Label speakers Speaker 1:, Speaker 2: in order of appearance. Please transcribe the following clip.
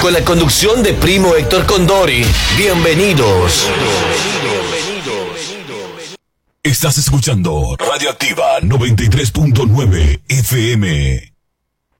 Speaker 1: con la conducción de Primo Héctor Condori. Bienvenidos.
Speaker 2: Estás escuchando Radioactiva 93.9 FM.